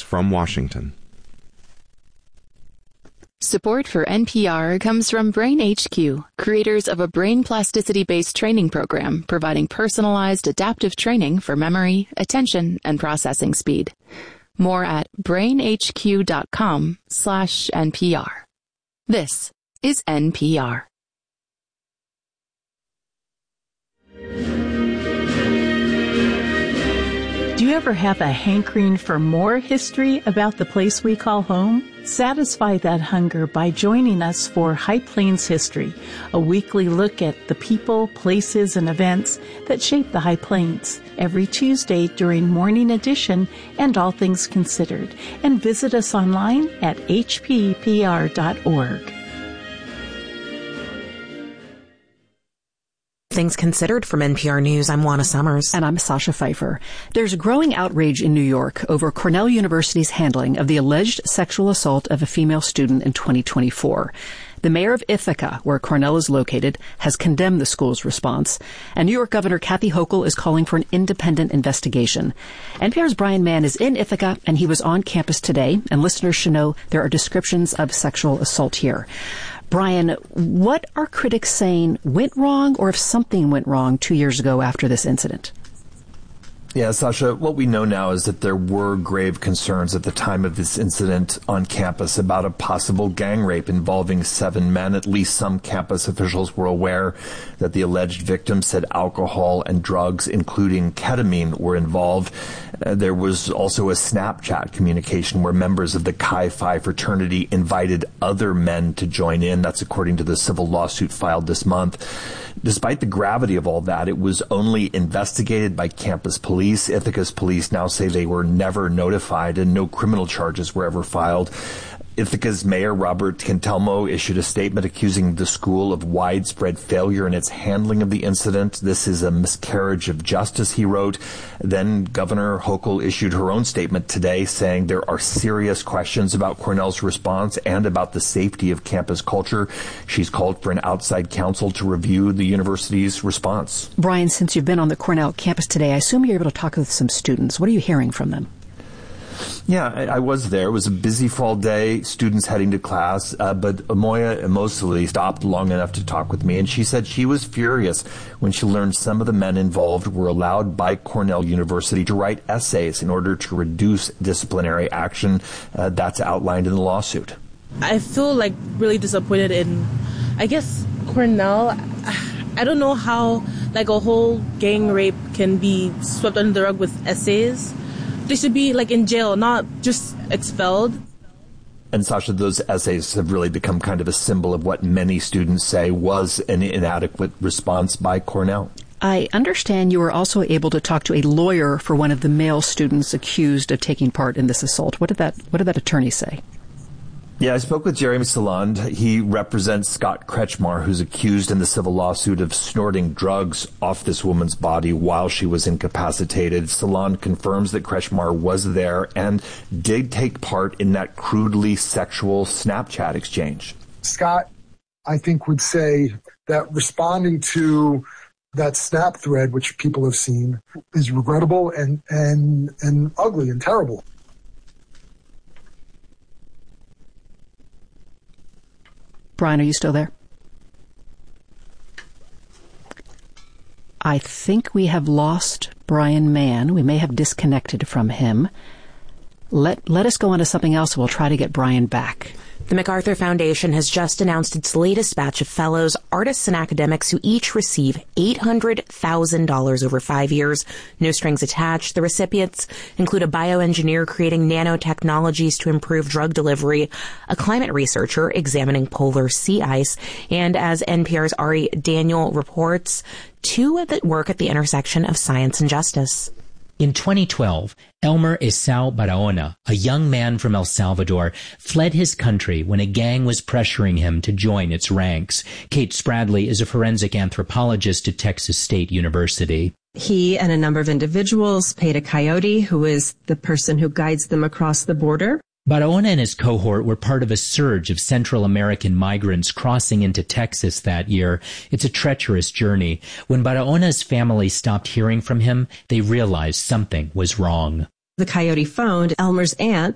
from Washington. Support for NPR comes from Brain HQ, creators of a brain plasticity-based training program providing personalized adaptive training for memory, attention, and processing speed. More at brainhq.com/NPR. This is NPR. Do you ever have a hankering for more history about the place we call home? Satisfy that hunger by joining us for High Plains History, a weekly look at the people, places, and events that shape the High Plains, every Tuesday during Morning Edition and All Things Considered. And visit us online at hppr.org. Things Considered from NPR News. I'm Juana Summers. And I'm Sasha Pfeiffer. There's growing outrage in New York over Cornell University's handling of the alleged sexual assault of a female student in 2024. The mayor of Ithaca, where Cornell is located, has condemned the school's response, and New York Governor Kathy Hochul is calling for an independent investigation. NPR's Brian Mann is in Ithaca, and he was on campus today, and listeners should know there are descriptions of sexual assault here. Brian, what are critics saying went wrong, or if something went wrong 2 years ago after this incident? Yeah, Sasha, what we know now is that there were grave concerns at the time of this incident on campus about a possible gang rape involving 7 men. At least some campus officials were aware that the alleged victim said alcohol and drugs, including ketamine, were involved. There was also a Snapchat communication where members of the Chi Phi fraternity invited other men to join in. That's according to the civil lawsuit filed this month. Despite the gravity of all that, it was only investigated by campus police. Ithaca's police now say they were never notified and no criminal charges were ever filed. Ithaca's mayor, Robert Cantelmo, issued a statement accusing the school of widespread failure in its handling of the incident. This is a miscarriage of justice, he wrote. Then Governor Hochul issued her own statement today saying there are serious questions about Cornell's response and about the safety of campus culture. She's called for an outside counsel to review the university's response. Brian, since you've been on the Cornell campus today, I assume you're able to talk with some students. What are you hearing from them? Yeah, I was there. It was a busy fall day, students heading to class, but Amoya Emosili stopped long enough to talk with me, and she said she was furious when she learned some of the men involved were allowed by Cornell University to write essays in order to reduce disciplinary action. That's outlined in the lawsuit. I feel like really disappointed in, I guess, Cornell. I don't know how like a whole gang rape can be swept under the rug with essays. They should be like in jail, not just expelled. And Sasha, those essays have really become kind of a symbol of what many students say was an inadequate response by Cornell. I understand you were also able to talk to a lawyer for one of the male students accused of taking part in this assault. What did that attorney say? Yeah, I spoke with Jeremy Saland. He represents Scott Kretschmar, who's accused in the civil lawsuit of snorting drugs off this woman's body while she was incapacitated. Saland confirms that Kretschmar was there and did take part in that crudely sexual Snapchat exchange. Scott, I think, would say that responding to that Snap thread, which people have seen, is regrettable and ugly and terrible. Brian, are you still there? I think we have lost Brian Mann. We may have disconnected from him. Let us go on to something else. We'll try to get Brian back. The MacArthur Foundation has just announced its latest batch of fellows, artists and academics who each receive $800,000 over 5 years, no strings attached. The recipients include a bioengineer creating nanotechnologies to improve drug delivery, a climate researcher examining polar sea ice, and as NPR's Ari Daniel reports, two that work at the intersection of science and justice. In 2012, Elmer Esau Barahona, a young man from El Salvador, fled his country when a gang was pressuring him to join its ranks. Kate Spradley is a forensic anthropologist at Texas State University. He and a number of individuals paid a coyote, who is the person who guides them across the border. Barahona and his cohort were part of a surge of Central American migrants crossing into Texas that year. It's a treacherous journey. When Barahona's family stopped hearing from him, they realized something was wrong. The coyote phoned Elmer's aunt,